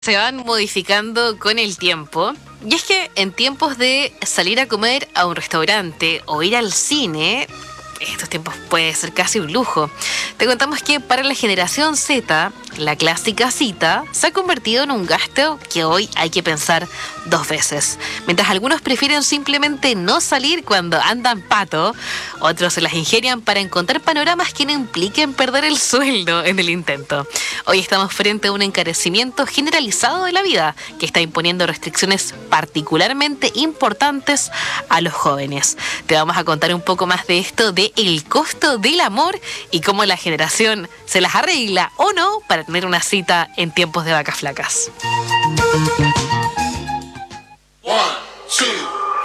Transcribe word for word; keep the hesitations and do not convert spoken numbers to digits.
Se van modificando con el tiempo. Y es que en tiempos de salir a comer a un restaurante o ir al cine, estos tiempos puede ser casi un lujo. Te contamos que para la generación Z, la clásica cita se ha convertido en un gasto que hoy hay que pensar dos veces. Mientras algunos prefieren simplemente no salir cuando andan pato, otros se las ingenian para encontrar panoramas que no impliquen perder el sueldo en el intento. Hoy estamos frente a un encarecimiento generalizado de la vida que está imponiendo restricciones particularmente importantes a los jóvenes. Te vamos a contar un poco más de esto, de el costo del amor y cómo la generación se las arregla o no para tener una cita en tiempos de vacas flacas.